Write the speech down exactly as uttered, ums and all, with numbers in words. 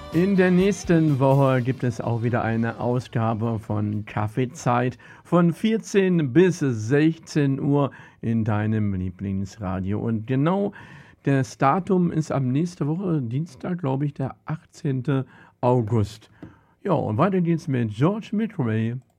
In der nächsten Woche gibt es auch wieder eine Ausgabe von Kaffeezeit von vierzehn bis sechzehn Uhr in deinem Lieblingsradio. Und genau das Datum ist ab nächste Woche, Dienstag, glaube ich, der achtzehnten August. Ja, und weiter geht's mit George Mitrey.